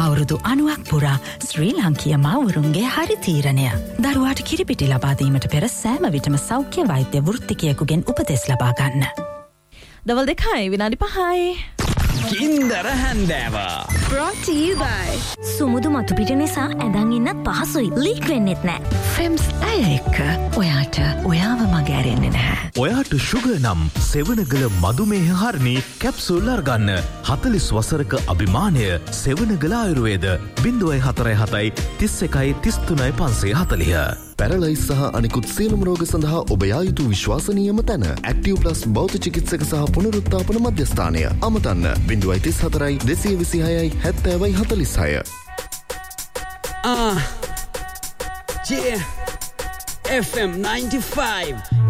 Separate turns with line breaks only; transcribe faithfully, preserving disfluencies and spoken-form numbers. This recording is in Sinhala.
අවුරුදු අනූවක් පුරා ශ්‍රී ලාංකීය මව්වරුන්ගේ හරි තීරණය. දරුවාට කිරිපිටි ලබා දීමට පෙර සෑම විටම සෞඛ්‍ය වෛද්‍ය වෘත්තිකයෙකුගෙන් උපදෙස් ලබා ගන්න.
දවල් දෙකයි විනාඩි පහයි.
කින්දර හැන්දෑව.
Brought to you by
සුමුදු මතු පිට නිසා ඇඳන් ඉන්නත් පහසුයි. ලීක් වෙන්නෙත් නෑ.
ෆෙම්ස් ඇය එක්ක ඔයාට ඔයාව මගේ ඇරෙන්නේ නැහැ.
ඔයාට ශුගර් නම් සෙවනගල මදුමේහ හරණි කැප්සූල් අරගන්න. හතළිස් වසරක අභිමානය සෙවනගල ආයුර්වේද ज़ीरो फोर सेवन तीस एक तीस तीन पाँच सौ चालीस.
පැරලයිස් සහ අනිකුත් සියලුම රෝග සඳහා ඔබ යා යුතු විශ්වාසනීයම තැන ඇක්ටිව් ප්ලස් බෞද්ධ චිකිත්සක සහ පුනරුත්ථාපන මධ්‍යස්ථානය. අමතන්න ज़ीरो तीस फोर दो सौ छह सत्तर चालीस.
Ah, yeah, F M ninety-five.